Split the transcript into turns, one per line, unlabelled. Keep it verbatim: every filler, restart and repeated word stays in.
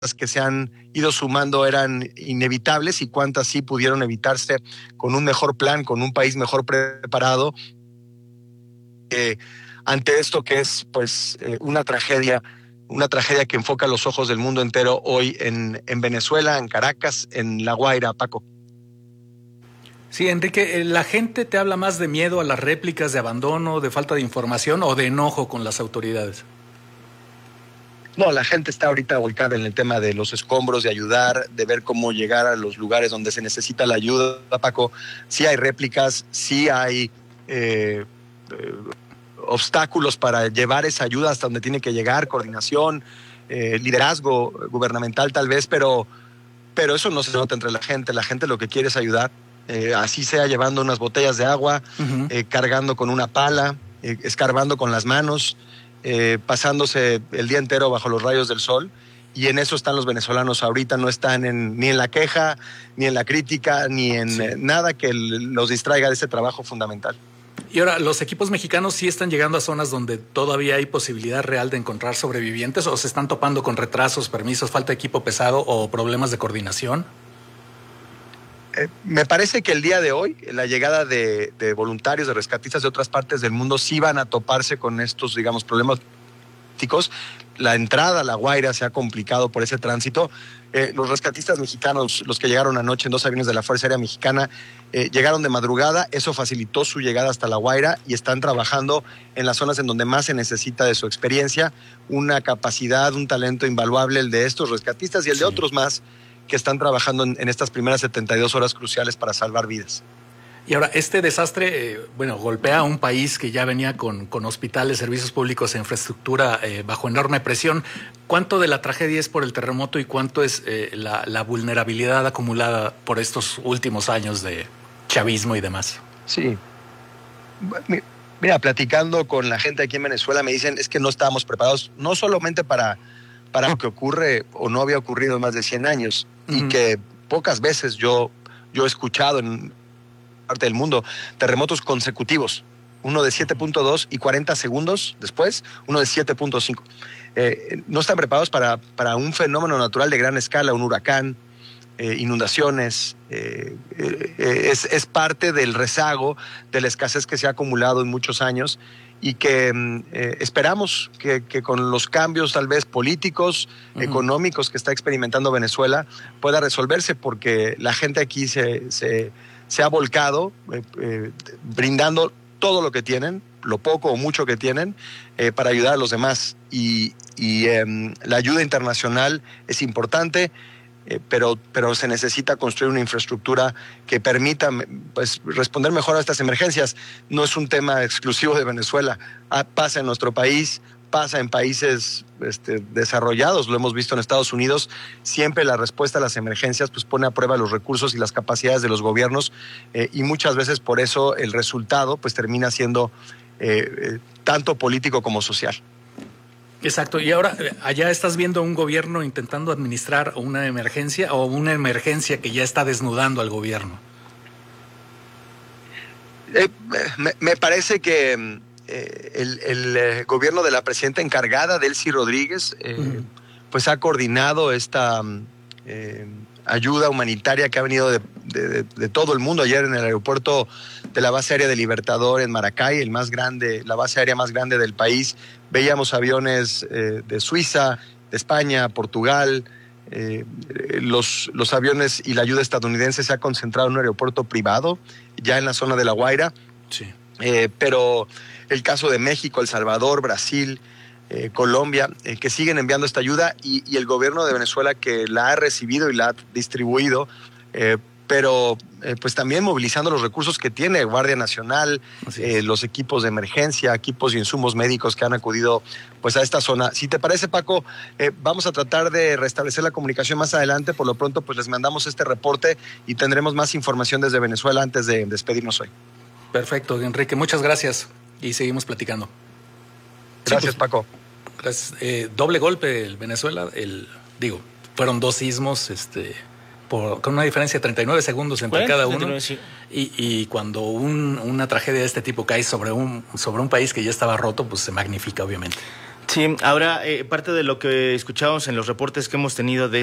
que se han ido sumando eran inevitables y cuántas sí pudieron evitarse con un mejor plan, con un país mejor preparado eh, ante esto que es pues eh, una tragedia, una tragedia que enfoca los ojos del mundo entero hoy en, en Venezuela, en Caracas, en La Guaira, Paco.
Sí, Enrique, ¿la gente te habla más de miedo a las réplicas, de abandono, de falta de información o de enojo con las autoridades?
No, la gente está ahorita volcada en el tema de los escombros, de ayudar, de ver cómo llegar a los lugares donde se necesita la ayuda, Paco. Sí hay réplicas, sí hay eh, eh, obstáculos para llevar esa ayuda hasta donde tiene que llegar, coordinación, eh, liderazgo gubernamental tal vez, pero, pero eso no se nota entre la gente. La gente lo que quiere es ayudar, eh, así sea llevando unas botellas de agua, uh-huh. eh, cargando con una pala, eh, escarbando con las manos, Eh, pasándose el día entero bajo los rayos del sol, y en eso están los venezolanos ahorita. No están en, ni en la queja, ni en la crítica, ni en sí. eh, nada que el, los distraiga de ese trabajo fundamental.
Y ahora, ¿los equipos mexicanos sí están llegando a zonas donde todavía hay posibilidad real de encontrar sobrevivientes, o se están topando con retrasos, permisos, falta de equipo pesado o problemas de coordinación?
Eh, me parece que el día de hoy la llegada de, de voluntarios, de rescatistas de otras partes del mundo sí van a toparse con estos, digamos, problemas. La entrada a La Guaira se ha complicado por ese tránsito. Eh, los rescatistas mexicanos, los que llegaron anoche en dos aviones de la Fuerza Aérea Mexicana, eh, llegaron de madrugada. Eso facilitó su llegada hasta La Guaira y están trabajando en las zonas en donde más se necesita de su experiencia, una capacidad, un talento invaluable el de estos rescatistas y el sí. de otros más que están trabajando en, en estas primeras setenta y dos horas cruciales para salvar vidas.
Y ahora, este desastre, eh, bueno, golpea a un país que ya venía con, con hospitales, servicios públicos e infraestructura eh, bajo enorme presión. ¿Cuánto de la tragedia es por el terremoto y cuánto es eh, la, la vulnerabilidad acumulada por estos últimos años de chavismo y demás?
Sí. Mira, platicando con la gente aquí en Venezuela me dicen es que no estábamos preparados, no solamente para, para lo que ocurre o no había ocurrido en más de cien años, uh-huh. y que pocas veces yo, yo he escuchado en parte del mundo terremotos consecutivos, uno de siete punto dos y cuarenta segundos después, uno de siete punto cinco. Eh, no están preparados para, para un fenómeno natural de gran escala, un huracán, eh, inundaciones. Eh, eh, es, es parte del rezago de la escasez que se ha acumulado en muchos años y que eh, esperamos que, que con los cambios tal vez políticos, uh-huh. económicos que está experimentando Venezuela pueda resolverse, porque la gente aquí se... se se ha volcado eh, eh, brindando todo lo que tienen, lo poco o mucho que tienen, eh, para ayudar a los demás. Y, y eh, la ayuda internacional es importante, eh, pero, pero se necesita construir una infraestructura que permita pues, responder mejor a estas emergencias. No es un tema exclusivo de Venezuela, ah, pasa en nuestro país, pasa en países este, desarrollados, lo hemos visto en Estados Unidos. Siempre la respuesta a las emergencias pues, pone a prueba los recursos y las capacidades de los gobiernos, eh, y muchas veces por eso el resultado pues, termina siendo eh, eh, tanto político como social.
Exacto, y ahora allá estás viendo un gobierno intentando administrar una emergencia o una emergencia que ya está desnudando al gobierno.
Eh, me, me parece que El, el eh, gobierno de la presidenta encargada, Delcy Rodríguez, eh, uh-huh. pues ha coordinado esta eh, ayuda humanitaria que ha venido de, de, de todo el mundo. Ayer en el aeropuerto de la base aérea de Libertador en Maracay, el más grande, la base aérea más grande del país, veíamos aviones eh, de Suiza, de España, Portugal. Eh, los, los aviones y la ayuda estadounidense se ha concentrado en un aeropuerto privado, ya en la zona de La Guaira.
Sí.
Eh, pero el caso de México, El Salvador, Brasil, eh, Colombia, eh, que siguen enviando esta ayuda, y, y el gobierno de Venezuela que la ha recibido y la ha distribuido, eh, pero eh, pues también movilizando los recursos que tiene Guardia Nacional, eh, los equipos de emergencia, equipos y insumos médicos que han acudido pues a esta zona. Si te parece, Paco, eh, vamos a tratar de restablecer la comunicación más adelante. Por lo pronto pues les mandamos este reporte y tendremos más información desde Venezuela antes de despedirnos hoy.
Perfecto, Enrique, muchas gracias y seguimos platicando.
Gracias,
sí, pues,
Paco.
Gracias. Eh, doble golpe el Venezuela, el digo, fueron dos sismos, este, por, con una diferencia de treinta y nueve segundos entre cada uno. treinta y nueve, sí. y, y cuando un, una tragedia de este tipo cae sobre un, sobre un país que ya estaba roto, pues se magnifica, obviamente.
Sí, ahora eh, parte de lo que escuchábamos en los reportes que hemos tenido de